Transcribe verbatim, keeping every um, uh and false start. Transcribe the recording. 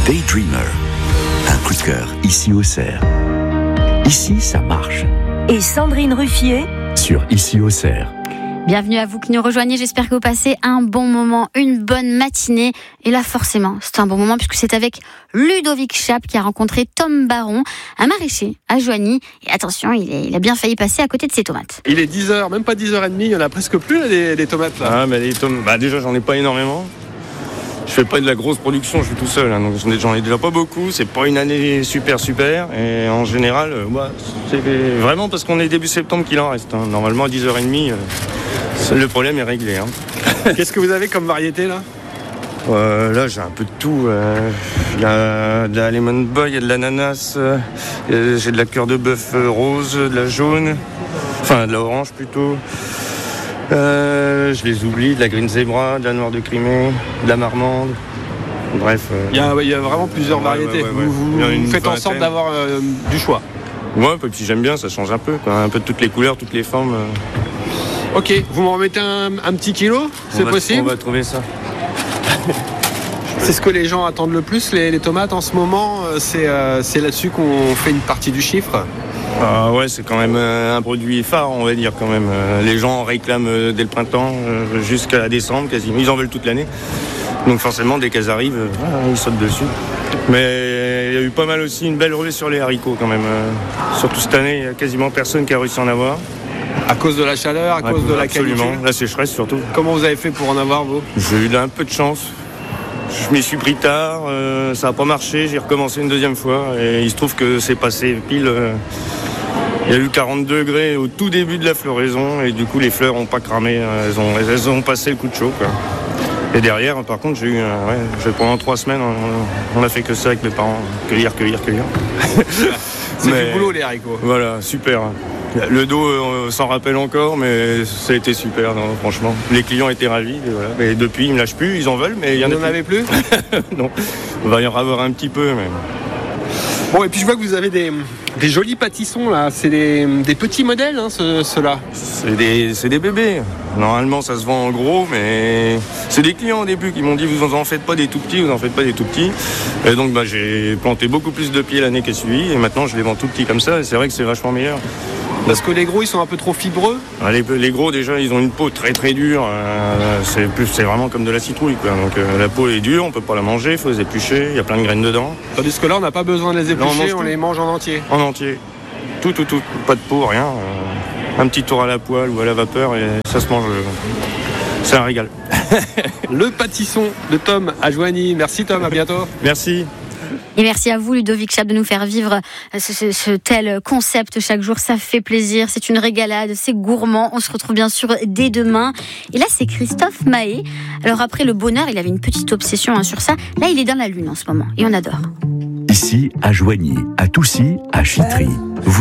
Daydreamer. Un coup de cœur ici au Cerf. Ici, ça marche. Et Sandrine Ruffier Sur Ici au Cerf. Bienvenue à vous qui nous rejoignez, j'espère que vous passez un bon moment, une bonne matinée. Et là forcément, c'est un bon moment puisque c'est avec Ludovic Chape qui a rencontré Tom Baron, un maraîcher à Joigny. Et attention, il, est, il a bien failli passer à côté de ses tomates. Il est dix heures, même pas dix heures trente, il y en a presque plus là, des, des tomates là. Ah mais les tomates, bah déjà j'en ai pas énormément. Je fais pas de la grosse production, je suis tout seul, hein, donc j'en ai déjà pas beaucoup. C'est pas une année super super, et en général, euh, bah, c'est vraiment parce qu'on est début septembre qu'il en reste. Hein. Normalement à dix heures trente, euh, le problème est réglé. Hein. Qu'est-ce que vous avez comme variété là? euh, Là j'ai un peu de tout. Euh, il y a de la lemon boy, il y a de l'ananas, euh, j'ai de la cœur de bœuf rose, de la jaune, enfin de la orange plutôt. Euh, je les oublie, de la green zebra, de la noire de Crimée, de la marmande, bref. Euh... Il, y a, il y a vraiment plusieurs ouais, variétés. Ouais, ouais, ouais. Vous, vous, vous faites en sorte d'avoir euh, du choix. Ouais, et puis j'aime bien, ça change un peu, quoi. Un peu de toutes les couleurs, toutes les formes. Euh... Ok, vous m'en remettez un, un petit kilo, c'est va, possible? On va trouver ça. C'est ce que les gens attendent le plus, les, les tomates en ce moment, c'est, euh, c'est là-dessus qu'on fait une partie du chiffre. Ah ouais, c'est quand même un produit phare, on va dire quand même. Les gens réclament dès le printemps jusqu'à décembre quasiment. Ils en veulent toute l'année. Donc forcément, dès qu'elles arrivent, ils sautent dessus. Mais il y a eu pas mal aussi une belle relais sur les haricots quand même. Surtout cette année, il n'y a quasiment personne qui a réussi à en avoir. À cause de la chaleur, à ouais, cause de la absolument. canicule. La sécheresse surtout. Comment vous avez fait pour en avoir, vous? J'ai eu un peu de chance. Je m'y suis pris tard, euh, ça n'a pas marché, j'ai recommencé une deuxième fois et il se trouve que c'est passé pile. Euh, il y a eu quarante degrés au tout début de la floraison et du coup les fleurs n'ont pas cramé, elles ont, elles ont passé le coup de chaud, quoi. Et derrière, par contre, j'ai eu, euh, ouais, j'ai, pendant trois semaines, on, on a fait que ça avec mes parents, cueillir, cueillir, cueillir. C'est mais, du boulot les haricots. Voilà, super. Le dos euh, s'en rappelle encore, mais ça a été super, non, franchement. Les clients étaient ravis, et voilà. Mais depuis, ils ne me lâchent plus, ils en veulent, mais il y en a Vous n'en avez plus? Non, on va y en avoir un petit peu, mais... Bon, et puis je vois que vous avez des, des jolis pâtissons, là. C'est des, des petits modèles, hein, ce, ceux-là. C'est des, c'est des bébés. Normalement, ça se vend en gros, mais c'est des clients au début qui m'ont dit « Vous en faites pas des tout petits, vous en faites pas des tout petits. » Et donc, bah, j'ai planté beaucoup plus de pieds l'année qui a suivi, et maintenant, je les vends tout petits comme ça, et c'est vrai que c'est vachement meilleur. Parce que les gros, ils sont un peu trop fibreux. Les, les gros, déjà, ils ont une peau très très dure. Euh, c'est, plus, c'est vraiment comme de la citrouille, quoi. Donc euh, la peau est dure, on peut pas la manger, il faut les éplucher, il y a plein de graines dedans. Tandis que là, on n'a pas besoin de les éplucher, on, on les mange en entier. En entier. Tout, tout, tout. Pas de peau, rien. Euh, un petit tour à la poêle ou à la vapeur et ça se mange. Euh, c'est un régal. Le pâtisson de Tom à Joigny. Merci Tom, à bientôt. Merci. Et merci à vous Ludovic Chape de nous faire vivre ce, ce, ce tel concept chaque jour, ça fait plaisir, c'est une régalade, c'est gourmand. On se retrouve bien sûr dès demain. Et là c'est Christophe Mahé. Alors après le bonheur, il avait une petite obsession hein, sur ça. Là il est dans la lune en ce moment et on adore. Ici à Joigny, à Toussy, à Chitry.